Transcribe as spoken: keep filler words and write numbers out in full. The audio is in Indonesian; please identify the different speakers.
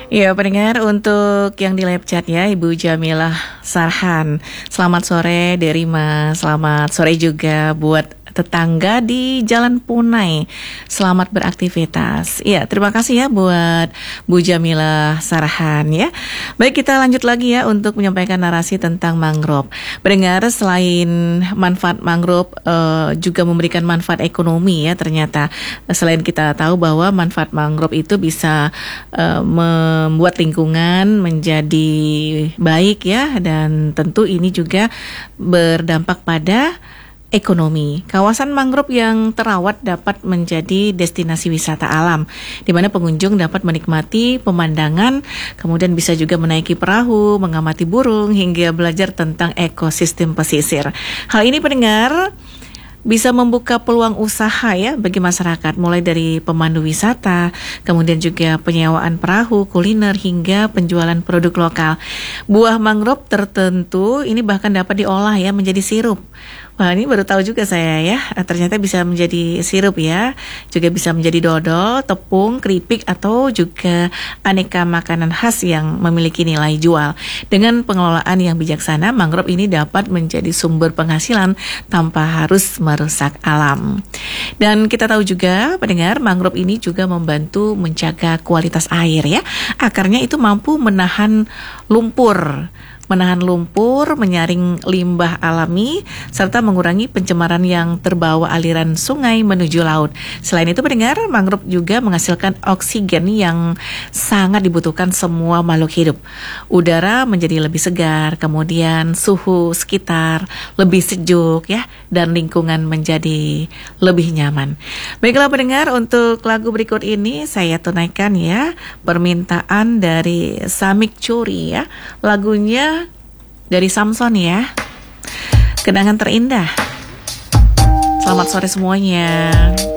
Speaker 1: Ya, pendengar, untuk yang di live chat ya, Ibu Jamilah Sarhan. Selamat sore Derima, selamat sore juga buat tetangga di Jalan Punai. Selamat beraktivitas. Ya, terima kasih ya buat Bu Jamilah Sarhan ya. Baik, kita lanjut lagi ya untuk menyampaikan narasi tentang mangrove. Pendengar, selain manfaat mangrove eh, juga memberikan manfaat ekonomi ya ternyata. Selain kita tahu bahwa manfaat mangrove itu bisa eh, membuat lingkungan menjadi baik ya, dan tentu ini juga berdampak pada ekonomi. Kawasan mangrove yang terawat dapat menjadi destinasi wisata alam, di mana pengunjung dapat menikmati pemandangan, kemudian bisa juga menaiki perahu, mengamati burung, hingga belajar tentang ekosistem pesisir. Hal ini pendengar bisa membuka peluang usaha ya bagi masyarakat, mulai dari pemandu wisata, kemudian juga penyewaan perahu, kuliner, hingga penjualan produk lokal. Buah mangrove tertentu ini bahkan dapat diolah ya menjadi sirup. Wah, ini baru tahu juga saya ya, ternyata bisa menjadi sirup ya, juga bisa menjadi dodol, tepung, keripik, atau juga aneka makanan khas yang memiliki nilai jual. Dengan pengelolaan yang bijaksana, mangrove ini dapat menjadi sumber penghasilan tanpa harus merusak alam. Dan kita tahu juga, pendengar, mangrove ini juga membantu menjaga kualitas air ya. Akarnya itu mampu menahan lumpur, menahan lumpur, menyaring limbah alami, serta mengurangi pencemaran yang terbawa aliran sungai menuju laut. Selain itu pendengar, mangrove juga menghasilkan oksigen yang sangat dibutuhkan semua makhluk hidup. Udara menjadi lebih segar, kemudian suhu sekitar lebih sejuk ya, dan lingkungan menjadi lebih nyaman. Baiklah pendengar, untuk lagu berikut ini saya tunaikan ya permintaan dari Samik Curi ya. Lagunya dari Samson ya, Kenangan Terindah. Selamat sore semuanya.